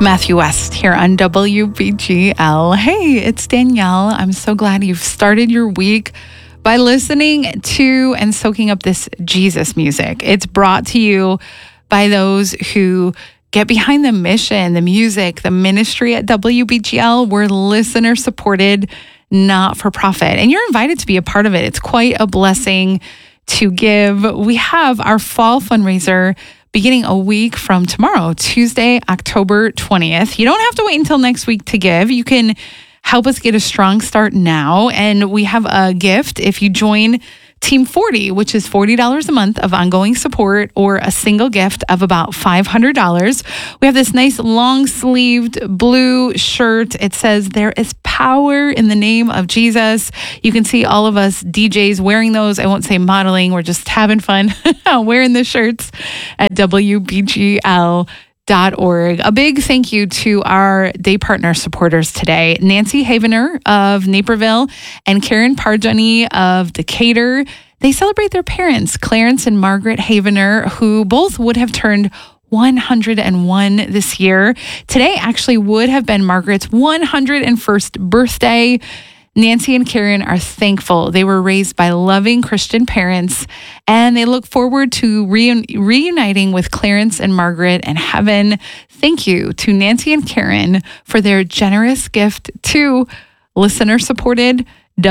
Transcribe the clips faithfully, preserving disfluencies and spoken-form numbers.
Matthew West here on W B G L. Hey, it's Danielle. I'm so glad you've started your week by listening to and soaking up this Jesus music. It's brought to you by those who get behind the mission, the music, the ministry at W B G L. We're listener supported, not for profit. And you're invited to be a part of it. It's quite a blessing to give. We have our fall fundraiser beginning a week from tomorrow, Tuesday, October twentieth. You don't have to wait until next week to give. You can help us get a strong start now. And we have a gift if you join Team forty, which is forty dollars a month of ongoing support, or a single gift of about five hundred dollars. We have this nice long-sleeved blue shirt. It says, "There is power in the name of Jesus." You can see all of us D Js wearing those. I won't say modeling. We're just having fun wearing the shirts at W B G L dot org. A big thank you to our day partner supporters today, Nancy Havener of Naperville and Karen Parjani of Decatur. They celebrate their parents, Clarence and Margaret Havener, who both would have turned one hundred one this year. Today actually would have been Margaret's one hundred first birthday. Nancy and Karen are thankful they were raised by loving Christian parents, and they look forward to reun- reuniting with Clarence and Margaret in heaven. Thank you to Nancy and Karen for their generous gift to listener-supported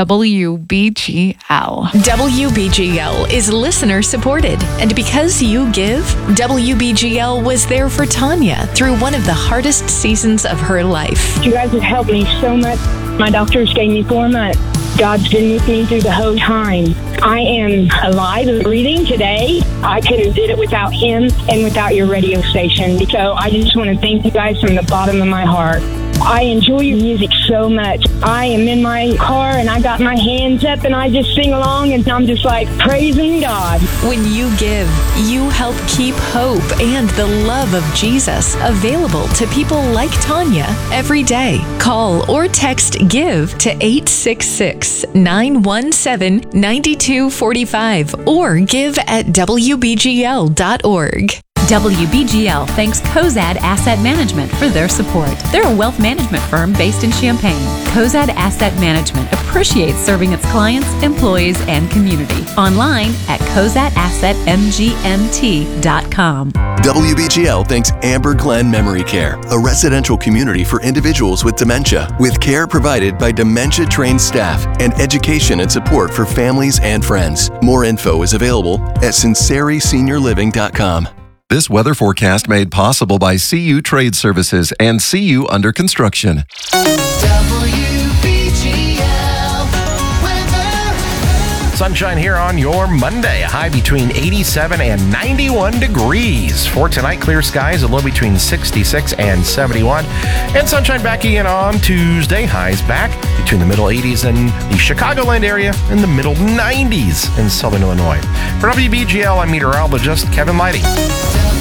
W B G L. W B G L is listener supported, and because you give, W B G L was there for Tanya through one of the hardest seasons of her life. You guys have helped me so much. My doctors gave me four months. God's been with me through the whole time. I am alive and breathing today. I couldn't have did it without him and without your radio station. So I just want to thank you guys from the bottom of my heart. I enjoy your music so much. I am in my car and I got my hands up and I just sing along and I'm just like praising God. When you give, you help keep hope and the love of Jesus available to people like Tanya every day. Call or text GIVE to eight six six, nine one seven, nine two four five or give at W B G L dot org. W B G L thanks Cozad Asset Management for their support. They're a wealth management firm based in Champaign. Cozad Asset Management appreciates serving its clients, employees, and community. Online at cozad asset m g m t dot com. W B G L thanks Amber Glen Memory Care, a residential community for individuals with dementia, with care provided by dementia-trained staff and education and support for families and friends. More info is available at sinceri senior living dot com. This weather forecast made possible by C U Trade Services and C U Under Construction. W B G L weather. Sunshine here on your Monday. A high between eighty-seven and ninety-one degrees. For tonight, clear skies, a low between sixty-six and seventy-one. And sunshine back again on Tuesday. Highs back between the middle eighties in the Chicagoland area and the middle nineties in Southern Illinois. For W B G L, I'm meteorologist Kevin Lighty.